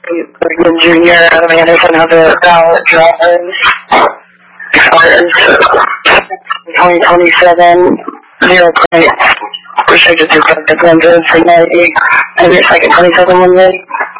the junior out of Anderson have a ballot drivers as far as 2027 0 point restricted to collective lenses for 90 and your second 27 Monday.